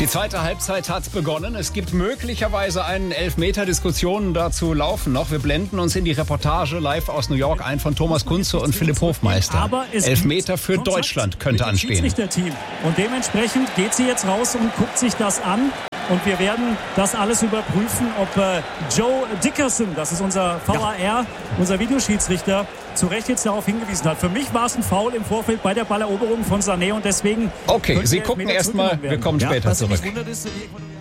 Die zweite Halbzeit hat begonnen. Es gibt möglicherweise einen Elfmeter. Diskussionen dazu laufen noch. Wir blenden uns in die Reportage live aus New York ein von Thomas Kunze und Philipp Hofmeister. Aber Elfmeter für Deutschland könnte anstehen. Und dementsprechend geht sie jetzt raus und guckt sich das an. Und wir werden das alles überprüfen, ob Joe Dickerson, das ist unser VAR, unser Videoschiedsrichter, zu Recht jetzt darauf hingewiesen hat. Für mich war es ein Foul im Vorfeld bei der Balleroberung von Sané und deswegen... Okay, Sie gucken erstmal, wir kommen später zurück.